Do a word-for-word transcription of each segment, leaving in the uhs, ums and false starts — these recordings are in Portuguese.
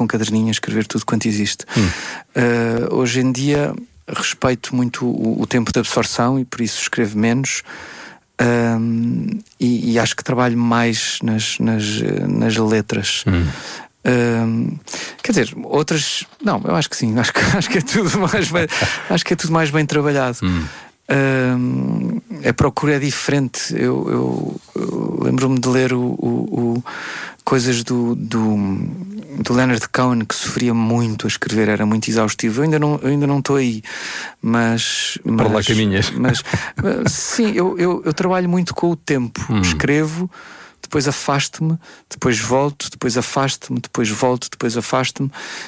com caderninho a escrever tudo quanto existe. Hum. Uh, hoje em dia respeito muito o, o tempo de absorção e por isso escrevo menos. Um, e, e acho que trabalho mais nas, nas, nas letras. Hum. Um, quer dizer, outras não, eu acho que sim, acho que, acho que é tudo mais bem, acho que é tudo mais bem trabalhado. Hum. Um, a procura é diferente. Eu, eu, eu lembro-me de ler o, o, o, coisas do, do, do Leonard Cohen, que sofria muito a escrever, era muito exaustivo. Eu ainda não eu ainda não estou aí, mas, mas para lá caminhas. Mas sim, eu, eu, eu trabalho muito com o tempo. Hum. Escrevo, depois afasto-me, depois volto, depois afasto-me, depois volto, depois afasto-me.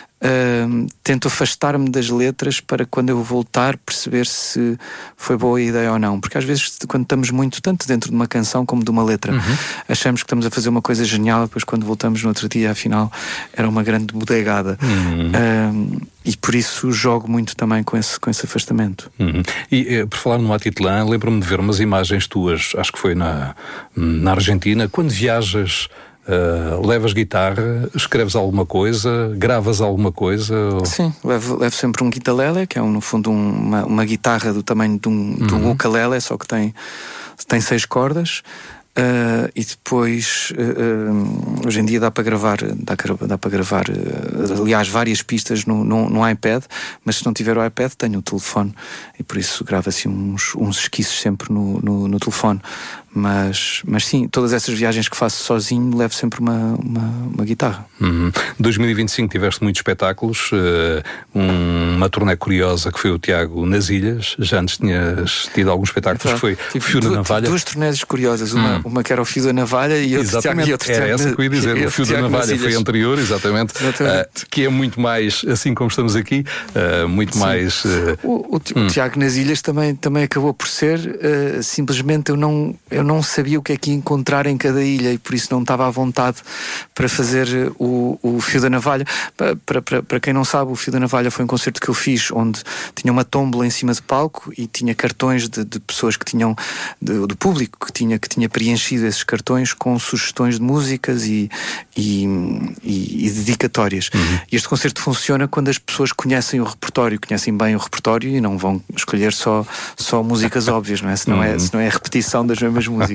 Uh, tento afastar-me das letras para quando eu voltar perceber se foi boa a ideia ou não, porque às vezes quando estamos muito tanto dentro de uma canção como de uma letra, uhum. achamos que estamos a fazer uma coisa genial, depois quando voltamos no outro dia afinal era uma grande bodegada. Uhum. uh, e por isso jogo muito também com esse, com esse afastamento. Uhum. E eh, por falar no Atitlã, lembro-me de ver umas imagens tuas, acho que foi na, na Argentina. Quando viajas, Uh, levas guitarra, escreves alguma coisa, gravas alguma coisa? Ou... Sim, levo, levo sempre um guitarlele, que é um, no fundo um, uma, uma guitarra do tamanho de um, uhum. de um ukulele, só que tem, tem seis cordas. Uh, e depois uh, uh, hoje em dia dá para gravar dá, dá para gravar uh, aliás várias pistas no, no, no iPad, mas se não tiver o iPad tenho o telefone e por isso gravo assim uns, uns esquiços sempre no, no, no telefone. Mas, mas sim, todas essas viagens que faço sozinho levo sempre uma, uma, uma guitarra. Uhum. dois mil e vinte e cinco tiveste muitos espetáculos, uh, um, uma turnê curiosa que foi o Tiago nas Ilhas. Já antes tinhas tido alguns espetáculos, é, foi o Fio da Navalha. Duas turnés curiosas, uma, hum. uma que era o Fio da Navalha e outro Tiago e outro Era Tiago, essa que eu ia dizer, o Fio da Navalha foi anterior, exatamente, exatamente. Uh, que é muito mais, assim como estamos aqui, uh, muito sim. mais... Uh, o, o, hum. o Tiago nas Ilhas também, também acabou por ser, uh, simplesmente eu não... Eu não sabia o que é que ia encontrar em cada ilha e por isso não estava à vontade para fazer o, o Fio da Navalha. Para, para, para, para quem não sabe, o Fio da Navalha foi um concerto que eu fiz onde tinha uma tómbola em cima de palco e tinha cartões de, de pessoas que tinham, de, do público que tinha, que tinha preenchido esses cartões com sugestões de músicas e, e, e, e dedicatórias. Uhum. E este concerto funciona quando as pessoas conhecem o repertório, conhecem bem o repertório e não vão escolher só, só músicas óbvias, não é? Se não é, se não é a repetição das mesmas músicas.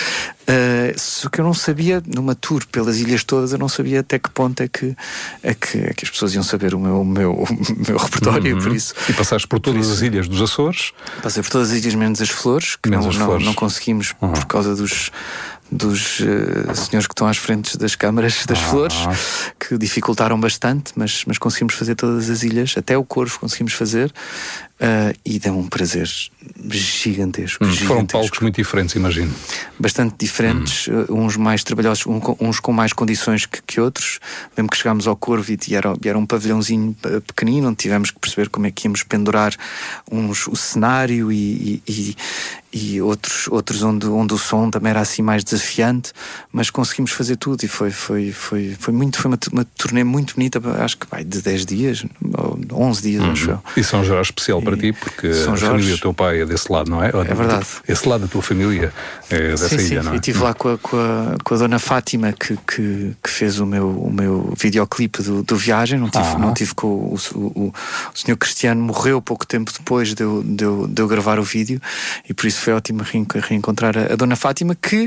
Uh, só que eu não sabia, numa tour pelas ilhas todas, eu não sabia até que ponto é que, é que, é que as pessoas iam saber o meu, o meu, o meu repertório. Uhum. Por isso, e passaste por todas as ilhas dos Açores? Passei por todas as ilhas menos as Flores, que menos não, as não, flores. não conseguimos uhum. por causa dos dos uh, senhores que estão às frentes das câmaras das ah. flores, que dificultaram bastante, mas, mas conseguimos fazer todas as ilhas, até o Corvo conseguimos fazer, uh, e deu um prazer gigantesco, hum, gigantesco. Foram palcos muito diferentes, imagino. Bastante diferentes, hum. uh, uns mais trabalhosos, um, uns com mais condições que, que outros. Lembro que chegámos ao Corvo e era, e era um pavilhãozinho pequenino, onde tivemos que perceber como é que íamos pendurar uns, o cenário e, e, e e outros, outros onde, onde o som também era assim mais desafiante, mas conseguimos fazer tudo e foi, foi, foi, foi, muito, foi uma, uma turnê muito bonita, acho que vai de dez dias, ou onze dias, uhum. acho eu. E São Jorge especial e para ti, porque São a Jorge... família do teu pai é desse lado, não é? É verdade. Esse lado da tua família é dessa sim, ilha, sim. não é? Eu estive lá com a, com, a, com a dona Fátima, que, que, que fez o meu, o meu videoclipe do, do Viagem, não tive, ah. não tive com o, o, o, o senhor Cristiano, morreu pouco tempo depois de eu, de eu, de eu gravar o vídeo, e por isso foi ótimo reencontrar a, a dona Fátima, que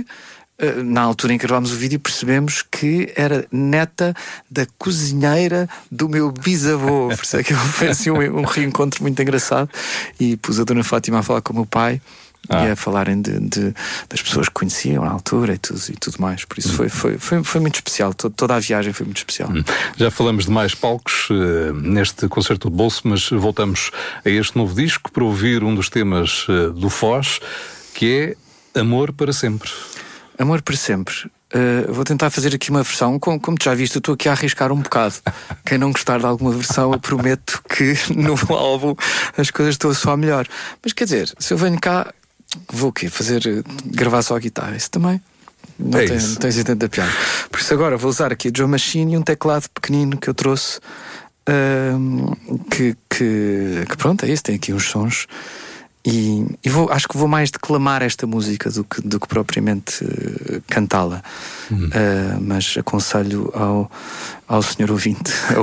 na altura em que gravámos o vídeo percebemos que era neta da cozinheira do meu bisavô. Por isso é que foi assim um, um reencontro muito engraçado, e pus a dona Fátima a falar com o meu pai ah. e a falarem de, de, das pessoas que conheciam na altura e tudo, e tudo mais. Por isso hum. foi, foi, foi, foi muito especial. Todo, toda a viagem foi muito especial. Hum. Já falamos de mais palcos uh, neste concerto de bolso, mas voltamos a este novo disco para ouvir um dos temas uh, do Foz, que é Amor para Sempre. Amor para Sempre. Uh, vou tentar fazer aqui uma versão, como, como tu já viste, eu estou aqui a arriscar um bocado. Quem não gostar de alguma versão, eu prometo que no álbum as coisas estão a soar melhor. Mas quer dizer, se eu venho cá, vou o quê? Fazer, gravar só a guitarra? Isso também não, é tem, isso. não tem assim tanta piada. Por isso agora vou usar aqui a drum machine e um teclado pequenino que eu trouxe, uh, que, que, que pronto, é isso, tem aqui uns sons. E, e vou, acho que vou mais declamar esta música do que, do que propriamente uh, cantá-la. Uhum. Uh, mas aconselho ao, ao senhor ouvinte